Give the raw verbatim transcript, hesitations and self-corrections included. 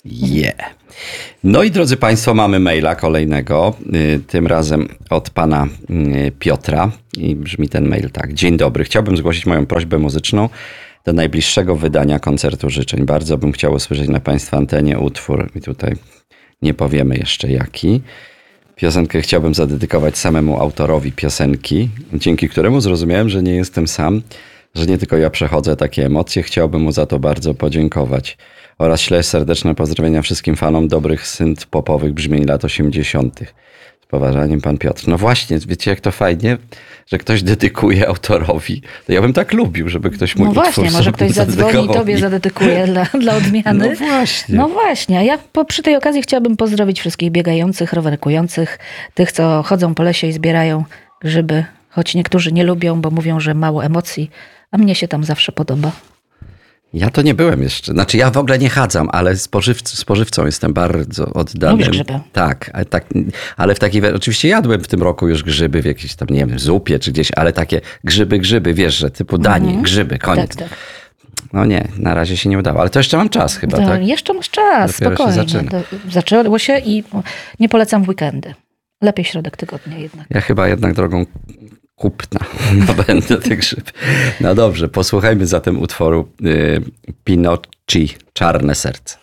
Yeah. No i drodzy Państwo, mamy maila kolejnego, tym razem od pana Piotra i brzmi ten mail tak. Dzień dobry, chciałbym zgłosić moją prośbę muzyczną do najbliższego wydania koncertu życzeń. Bardzo bym chciał usłyszeć na Państwa antenie utwór i tutaj nie powiemy jeszcze jaki. Piosenkę chciałbym zadedykować samemu autorowi piosenki, dzięki któremu zrozumiałem, że nie jestem sam, że nie tylko ja przechodzę takie emocje. Chciałbym mu za to bardzo podziękować. Oraz ślę serdeczne pozdrowienia wszystkim fanom dobrych synth-popowych brzmień lat osiemdziesiątych. Z poważaniem, pan Piotr. No właśnie, wiecie jak to fajnie, że ktoś dedykuje autorowi. To ja bym tak lubił, żeby ktoś mój No utwór właśnie, może ktoś zadzwoni i tobie zadedykuje dla, dla odmiany. No właśnie. No właśnie, a ja po, przy tej okazji chciałabym pozdrowić wszystkich biegających, rowerkujących, tych, co chodzą po lesie i zbierają grzyby, choć niektórzy nie lubią, bo mówią, że mało emocji, a mnie się tam zawsze podoba. Ja to nie byłem jeszcze. Znaczy ja w ogóle nie chadzam, ale spożywc- spożywcą jestem bardzo oddanym. Lubisz grzyby? Tak, ale, tak, ale w takiej, oczywiście jadłem w tym roku już grzyby w jakiejś tam, nie wiem, zupie czy gdzieś, ale takie grzyby, grzyby, wiesz, że typu danie, mhm. grzyby, koniec. Tak, tak. No nie, na razie się nie udało, ale to jeszcze mam czas chyba, to tak? Jeszcze masz czas, Dopiero się spokojnie. zaczyna. To zaczęło się i nie polecam w weekendy. Lepiej środek tygodnia jednak. Ja chyba jednak drogą kupna będę tych grzyb. No dobrze, posłuchajmy zatem utworu y, Pinocchi, Czarne serce.